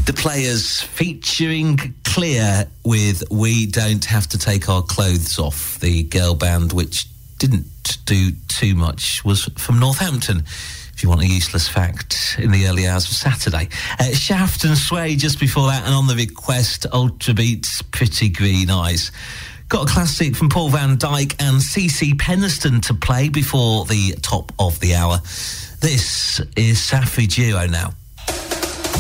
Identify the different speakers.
Speaker 1: The Players featuring Clear with We Don't Have to Take Our Clothes Off. The girl band, which didn't do too much, was from Northampton, if you want a useless fact, in the early hours of Saturday. Shaft and Sway just before that, and on the request, Ultra Beats, Pretty Green Eyes. Got a classic from Paul van Dyk and CeCe Peniston to play before the top of the hour. This is Safi Duo now.